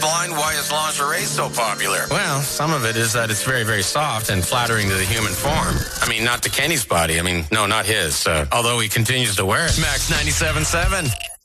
blind why his lingerie is so popular. Well, some of it is that it's very, very soft and flattering to the human form. I mean, not to Kenny's body. I mean, no, not his. Although he continues to wear it. Max 97.7.